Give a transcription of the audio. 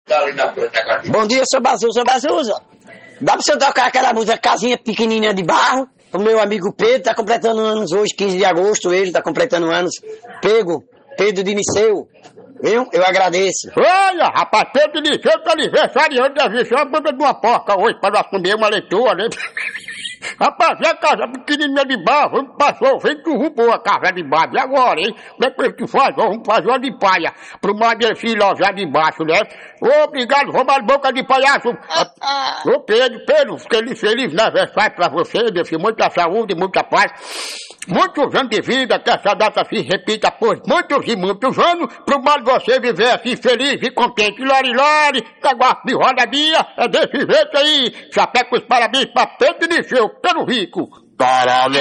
Bom dia, seu Bazuza. Dá pra você tocar aquela música Casinha Pequenininha de Barro? O meu amigo Pedro tá completando anos hoje, 15 de agosto, ele tá completando anos. Pedro de Niceu. Viu? Eu agradeço. Olha, rapaz, Pedro de Niceu tá aniversariando, deve ser uma banda de uma porca hoje, pra nós comer uma leitura, né? Rapaz, é a casa pequenininha de barro, passou, vem que roubou a casa de barro. E agora, hein? Como é que a gente faz? Vamos fazer uma de paia pro Madefilho já de baixo, né? Obrigado, roubar boca de palhaço. Ô Pedro, feliz aniversário pra você, meu filho. Muita saúde, muita paz. Muitos anos de vida, que essa data se repita por muitos e muitos anos, pro mal de você viver assim feliz e contente. Lari, negócio de rodadinha, é desse jeito aí. Chapéu com os parabéns pra Pedro Niceu, pelo rico. Parabéns.